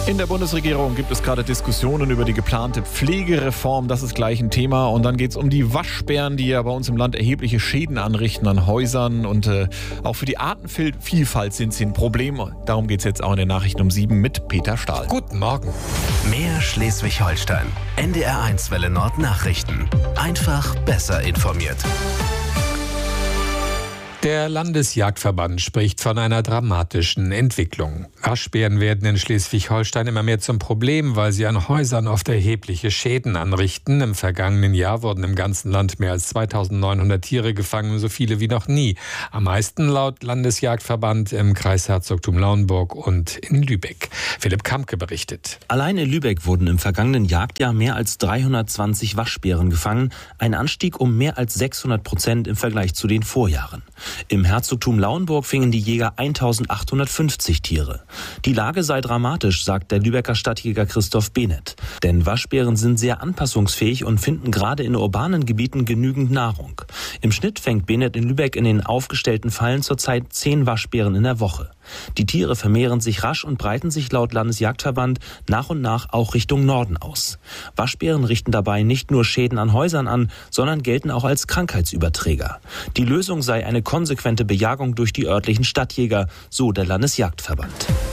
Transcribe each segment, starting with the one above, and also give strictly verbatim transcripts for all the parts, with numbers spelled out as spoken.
In der Bundesregierung gibt es gerade Diskussionen über die geplante Pflegereform. Das ist gleich ein Thema. Und dann geht es um die Waschbären, die ja bei uns im Land erhebliche Schäden anrichten an Häusern. Und äh, auch für die Artenvielfalt sind sie ein Problem. Darum geht es jetzt auch in den Nachrichten um sieben mit Peter Stahl. Guten Morgen. Mehr Schleswig-Holstein. N D R eins Welle Nord Nachrichten. Einfach besser informiert. Der Landesjagdverband spricht von einer dramatischen Entwicklung. Waschbären werden in Schleswig-Holstein immer mehr zum Problem, weil sie an Häusern oft erhebliche Schäden anrichten. Im vergangenen Jahr wurden im ganzen Land mehr als zweitausendneunhundert Tiere gefangen, so viele wie noch nie. Am meisten laut Landesjagdverband im Kreisherzogtum Lauenburg und in Lübeck. Philipp Kamke berichtet. Allein in Lübeck wurden im vergangenen Jagdjahr mehr als dreihundertzwanzig Waschbären gefangen. Ein Anstieg um mehr als sechshundert Prozent im Vergleich zu den Vorjahren. Im Herzogtum Lauenburg fingen die Jäger eintausendachthundertfünfzig Tiere. Die Lage sei dramatisch, sagt der Lübecker Stadtjäger Christoph Behnert. Denn Waschbären sind sehr anpassungsfähig und finden gerade in urbanen Gebieten genügend Nahrung. Im Schnitt fängt Behnert in Lübeck in den aufgestellten Fallen zurzeit zehn Waschbären in der Woche. Die Tiere vermehren sich rasch und breiten sich laut Landesjagdverband nach und nach auch Richtung Norden aus. Waschbären richten dabei nicht nur Schäden an Häusern an, sondern gelten auch als Krankheitsüberträger. Die Lösung sei eine konsequente Bejagung durch die örtlichen Stadtjäger, so der Landesjagdverband.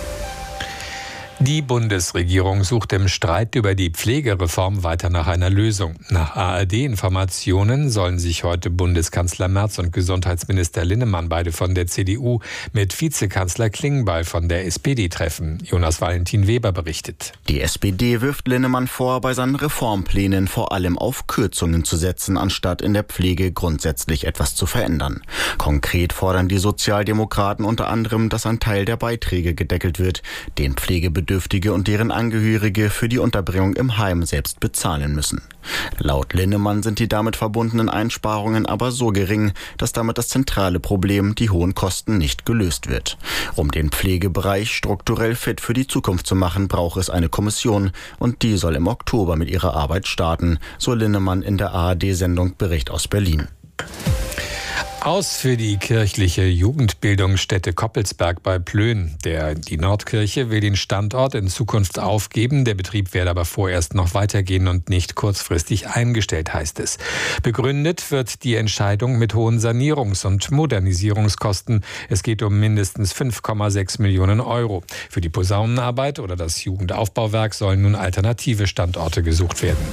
Die Bundesregierung sucht im Streit über die Pflegereform weiter nach einer Lösung. Nach A R D-Informationen sollen sich heute Bundeskanzler Merz und Gesundheitsminister Linnemann, beide von der C D U, mit Vizekanzler Klingbeil von der S P D treffen. Jonas Valentin Weber berichtet. Die S P D wirft Linnemann vor, bei seinen Reformplänen vor allem auf Kürzungen zu setzen, anstatt in der Pflege grundsätzlich etwas zu verändern. Konkret fordern die Sozialdemokraten unter anderem, dass ein Teil der Beiträge gedeckelt wird, den Pflegebedürftigen und deren Angehörige für die Unterbringung im Heim selbst bezahlen müssen. Laut Linnemann sind die damit verbundenen Einsparungen aber so gering, dass damit das zentrale Problem, die hohen Kosten, nicht gelöst wird. Um den Pflegebereich strukturell fit für die Zukunft zu machen, braucht es eine Kommission und die soll im Oktober mit ihrer Arbeit starten, so Linnemann in der A R D-Sendung Bericht aus Berlin. Aus für die kirchliche Jugendbildungsstätte Koppelsberg bei Plön. Der, die Nordkirche will den Standort in Zukunft aufgeben. Der Betrieb werde aber vorerst noch weitergehen und nicht kurzfristig eingestellt, heißt es. Begründet wird die Entscheidung mit hohen Sanierungs- und Modernisierungskosten. Es geht um mindestens fünf Komma sechs Millionen Euro. Für die Posaunenarbeit oder das Jugendaufbauwerk sollen nun alternative Standorte gesucht werden.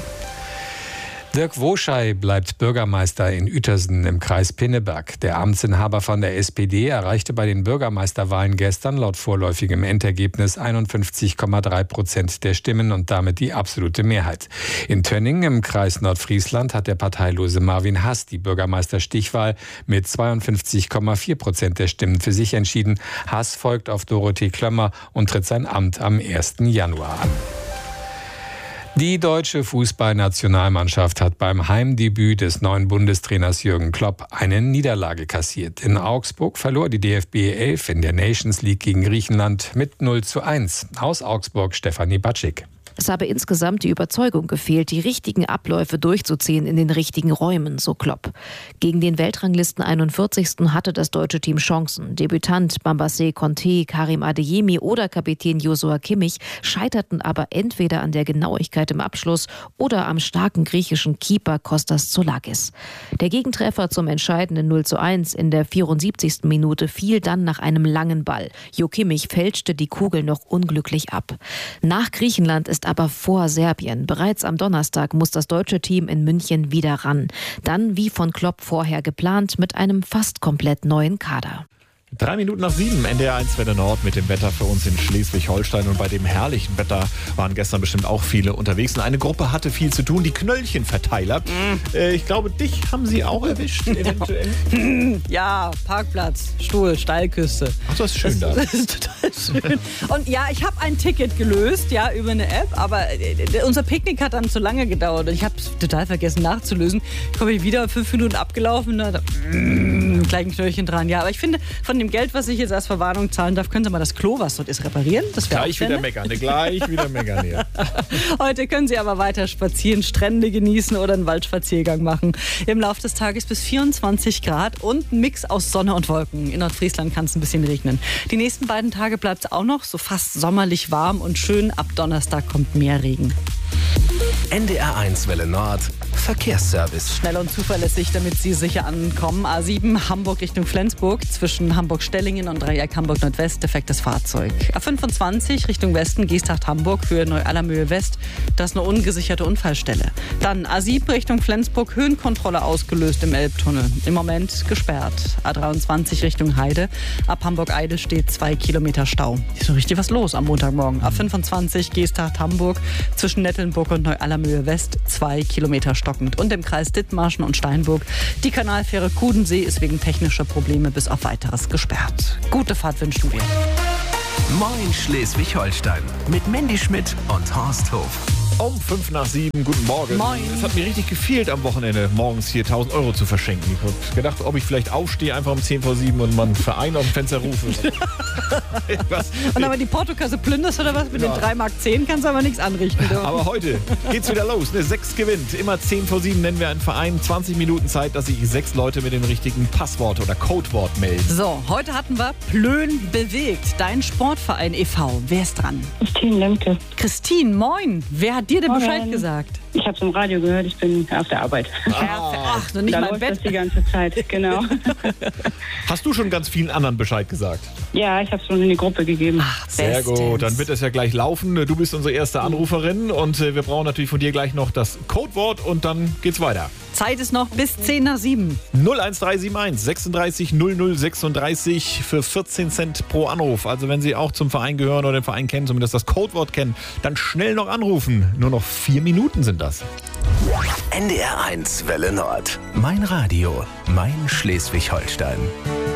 Dirk Woschei bleibt Bürgermeister in Uetersen im Kreis Pinneberg. Der Amtsinhaber von der S P D erreichte bei den Bürgermeisterwahlen gestern laut vorläufigem Endergebnis einundfünfzig Komma drei Prozent der Stimmen und damit die absolute Mehrheit. In Tönning im Kreis Nordfriesland hat der parteilose Marvin Hass die Bürgermeisterstichwahl mit zweiundfünfzig Komma vier Prozent der Stimmen für sich entschieden. Hass folgt auf Dorothee Klömmer und tritt sein Amt am ersten Januar an. Die deutsche Fußballnationalmannschaft hat beim Heimdebüt des neuen Bundestrainers Jürgen Klopp eine Niederlage kassiert. In Augsburg verlor die D F B elf in der Nations League gegen Griechenland mit null zu eins. Aus Augsburg Stefanie Batschik. Es habe insgesamt die Überzeugung gefehlt, die richtigen Abläufe durchzuziehen in den richtigen Räumen, so Klopp. Gegen den Weltranglisten einundvierzigsten hatte das deutsche Team Chancen. Debütant Bambassé Conté, Karim Adeyemi oder Kapitän Joshua Kimmich scheiterten aber entweder an der Genauigkeit im Abschluss oder am starken griechischen Keeper Kostas Tsolakis. Der Gegentreffer zum entscheidenden null zu eins in der vierundsiebzigsten Minute fiel dann nach einem langen Ball. Jo Kimmich fälschte die Kugel noch unglücklich ab. Nach Griechenland ist aber vor Serbien. Bereits am Donnerstag muss das deutsche Team in München wieder ran. Dann, wie von Klopp vorher geplant, mit einem fast komplett neuen Kader. Drei Minuten nach sieben, N D R eins Welle Nord mit dem Wetter für uns in Schleswig-Holstein. Und bei dem herrlichen Wetter waren gestern bestimmt auch viele unterwegs. Und eine Gruppe hatte viel zu tun, die Knöllchenverteiler. Mm. Äh, ich glaube, dich haben sie auch erwischt, eventuell. Ja, Parkplatz, Stuhl, Steilküste. Ach, das ist schön da. Das ist total schön. Und ja, ich habe ein Ticket gelöst, ja, über eine App. Aber äh, unser Picknick hat dann zu lange gedauert. Und ich habe es total vergessen nachzulösen. Komme ich wieder, fünf Minuten abgelaufen. Da, mm, Gleich ein Knöllchen dran, ja. Aber ich finde, von dem Geld, was ich jetzt als Verwarnung zahlen darf, können Sie mal das Klo, was dort ist, reparieren. Das wäre Gleich wieder meckern, ne? Gleich wieder meckern hier. Heute können Sie aber weiter spazieren, Strände genießen oder einen Waldspaziergang machen. Im Laufe des Tages bis vierundzwanzig Grad und ein Mix aus Sonne und Wolken. In Nordfriesland kann es ein bisschen regnen. Die nächsten beiden Tage bleibt es auch noch so fast sommerlich warm und schön. Ab Donnerstag kommt mehr Regen. N D R eins Welle Nord, Verkehrsservice. Schnell und zuverlässig, damit Sie sicher ankommen. A sieben Hamburg Richtung Flensburg, zwischen Hamburg-Stellingen und Dreieck Hamburg-Nordwest, defektes Fahrzeug. A fünfundzwanzig Richtung Westen, Geesthacht-Hamburg, Höhe Neu-Allermühe West, das ist eine ungesicherte Unfallstelle. Dann A sieben Richtung Flensburg, Höhenkontrolle ausgelöst im Elbtunnel. Im Moment gesperrt. A dreiundzwanzig Richtung Heide, ab Hamburg-Eide steht zwei Kilometer Stau. Ist so richtig was los am Montagmorgen. A fünfundzwanzig Geesthacht-Hamburg, zwischen Nettelnburg und Neu-Allermühe West, zwei Kilometer stockend. Und im Kreis Dithmarschen und Steinburg, die Kanalfähre Kudensee ist wegen technischer Probleme bis auf Weiteres gesperrt. Gute Fahrt wünschen wir. Moin Schleswig-Holstein mit Mandy Schmidt und Horst Hof. Um fünf nach sieben, guten Morgen. Moin. Es hat mir richtig gefehlt, am Wochenende morgens hier tausend Euro zu verschenken. Ich habe gedacht, ob ich vielleicht aufstehe, einfach um zehn vor sieben und mal einen Verein auf dem Fenster rufe. was? Und aber die Portokasse plünderst oder was? Mit Ja. den drei Mark zehn kannst du aber nichts anrichten. Du. Aber heute geht's wieder los. Ne? Sechs gewinnt. Immer zehn vor sieben nennen wir einen Verein. zwanzig Minuten Zeit, dass sich sechs Leute mit dem richtigen Passwort oder Codewort melden. So, heute hatten wir Plön bewegt. Dein Sportverein e V. Wer ist dran? Christine Lemke. Christine, moin. Wer hat dir denn Moin. Bescheid gesagt? Ich habe es im Radio gehört, ich bin auf der Arbeit. Ach, noch nicht da mal im läuft Bett. das die ganze Zeit, genau. Hast du schon ganz vielen anderen Bescheid gesagt? Ja, ich habe es schon in die Gruppe gegeben. Ach, Sehr bestens. gut, dann wird es ja gleich laufen. Du bist unsere erste Anruferin und äh, wir brauchen natürlich von dir gleich noch das Codewort und dann geht's weiter. Zeit ist noch bis zehn nach sieben. null eins drei sieben eins sechsunddreißig null null sechsunddreißig für vierzehn Cent pro Anruf. Also wenn Sie auch zum Verein gehören oder den Verein kennen, zumindest das Codewort kennen, dann schnell noch anrufen. Nur noch vier Minuten sind das. N D R eins Welle Nord. Mein Radio, mein Schleswig-Holstein.